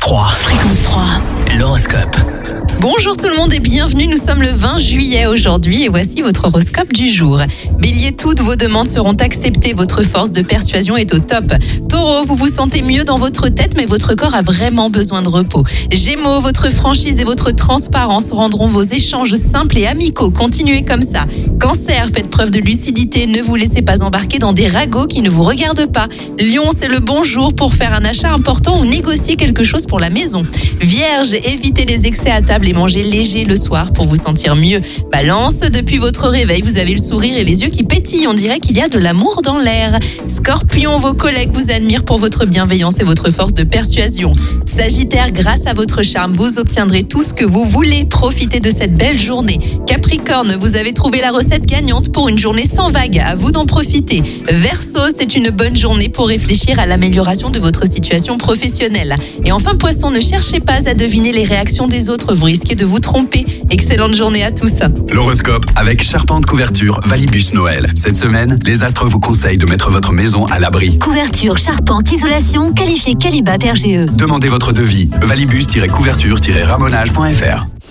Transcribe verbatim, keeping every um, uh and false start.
trois. Fréquence trois. L'horoscope. Bonjour tout le monde et bienvenue, nous sommes le vingt juillet aujourd'hui et voici votre horoscope du jour. Bélier, toutes vos demandes seront acceptées, votre force de persuasion est au top. Taureau, vous vous sentez mieux dans votre tête mais votre corps a vraiment besoin de repos. Gémeaux, votre franchise et votre transparence rendront vos échanges simples et amicaux, continuez comme ça. Cancer, faites preuve de lucidité, ne vous laissez pas embarquer dans des ragots qui ne vous regardent pas. Lion, c'est le bon jour pour faire un achat important ou négocier quelque chose pour la maison. Vierge, évitez les excès à table et mangez léger le soir pour vous sentir mieux. Balance, depuis votre réveil, vous avez le sourire et les yeux qui pétillent. On dirait qu'il y a de l'amour dans l'air. Scorpion, vos collègues vous admirent pour votre bienveillance et votre force de persuasion. Sagittaire, grâce à votre charme, vous obtiendrez tout ce que vous voulez. Profitez de cette belle journée. Capricorne, vous avez trouvé la recette gagnante pour une journée sans vague. À vous d'en profiter. Verseau, c'est une bonne journée pour réfléchir à l'amélioration de votre situation professionnelle. Et enfin, Poisson, ne cherchez pas à deviner les réactions des autres. Vous risquez de vous tromper. Excellente journée à tous. L'horoscope avec Charpente Couverture Valibus Noël. Cette semaine, les astres vous conseillent de mettre votre maison à l'abri. Couverture, charpente, isolation, qualifié Qualibat R G E. Demandez votre devis. valibus tiret couverture tiret ramonage point f r.